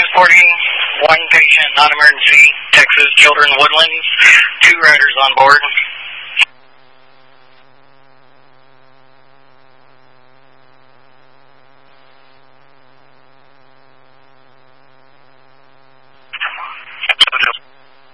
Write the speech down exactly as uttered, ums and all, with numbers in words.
reporting one patient, non-emergency, Texas Children Woodlands, two riders on board.